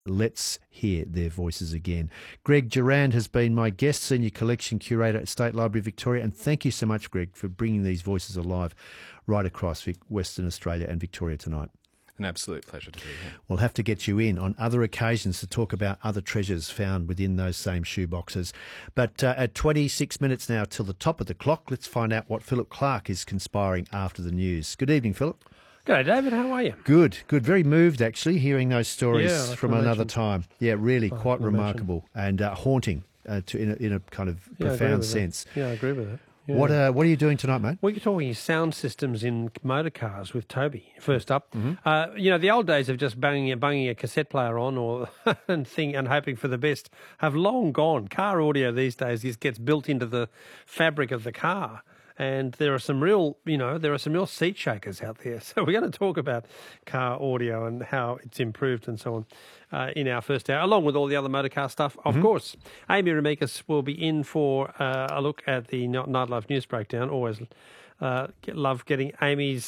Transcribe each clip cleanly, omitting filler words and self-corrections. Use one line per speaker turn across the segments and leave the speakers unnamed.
Let's hear their voices again. Greg Durand has been my guest, Senior Collection Curator at State Library Victoria, and thank you so much, Greg, for bringing these voices alive right across Western Australia and Victoria tonight.
An absolute pleasure to be here.
We'll have to get you in on other occasions to talk about other treasures found within those same shoeboxes. But at 26 minutes now till the top of the clock, let's find out what Philip Clark is conspiring after the news. Good evening, Philip.
G'day, David. How are you?
Good. Very moved, actually, hearing those stories from another
imagine.
time. Yeah, really quite remarkable and haunting in a kind of profound sense.
Yeah, I agree with that. Yeah.
What are you doing tonight, mate?
We're talking sound systems in motor cars with Toby. First up, the old days of just banging a cassette player on and hoping for the best have long gone. Car audio these days gets built into the fabric of the car. And there are some real seat shakers out there. So we're going to talk about car audio and how it's improved and so on in our first hour, along with all the other motor car stuff. Of course, Amy Remekas will be in for a look at the Nightlife News Breakdown. Always love getting Amy's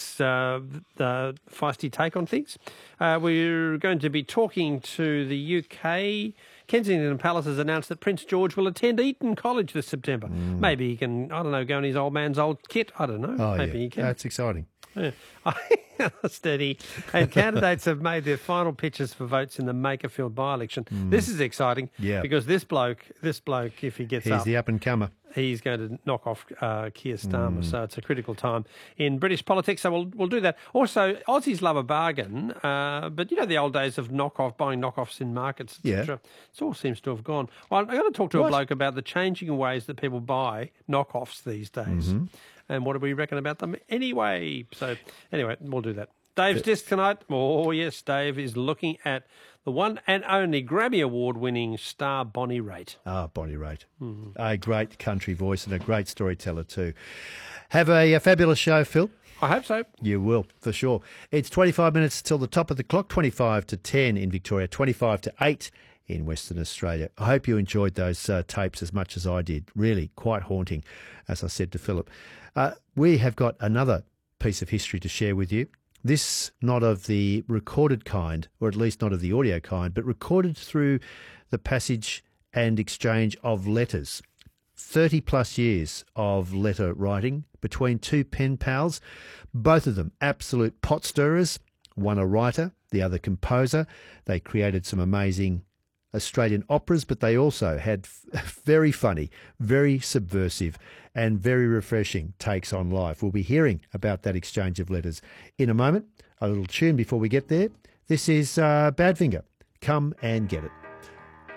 feisty take on things. We're going to be talking to the UK. Kensington Palace has announced that Prince George will attend Eton College this September. Maybe he can, go in his old man's old kit. I don't know.
Oh,
Maybe he can.
That's exciting.
Yeah. Steady. And candidates have made their final pitches for votes in the Makerfield by-election. This is exciting because this bloke, if he gets
He's the up-and-comer.
He's going to knock off Keir Starmer. So it's a critical time in British politics. So we'll do that. Also, Aussies love a bargain, but the old days of buying knockoffs in markets, etc. It all seems to have gone. Well, I'm going to talk to a bloke about the changing ways that people buy knockoffs these days. And what do we reckon about them anyway? So anyway, we'll do that. Dave's disc tonight. Oh, yes, Dave is looking at the one and only Grammy Award-winning star Bonnie Raitt.
Bonnie Raitt. A great country voice and a great storyteller too. Have a fabulous show, Phil.
I hope so.
You will, for sure. It's 25 minutes till the top of the clock, 25 to 10 in Victoria, 25 to 8 in Western Australia. I hope you enjoyed those tapes as much as I did. Really quite haunting, as I said to Philip. We have got another piece of history to share with you. This not of the recorded kind, or at least not of the audio kind, but recorded through the passage and exchange of letters. 30 plus years of letter writing between two pen pals, both of them absolute pot stirrers, one a writer, the other composer. They created some amazing Australian operas, but they also had very funny, very subversive and very refreshing takes on life. We'll be hearing about that exchange of letters in a moment. A little tune before we get there. This is Badfinger. Come and get it.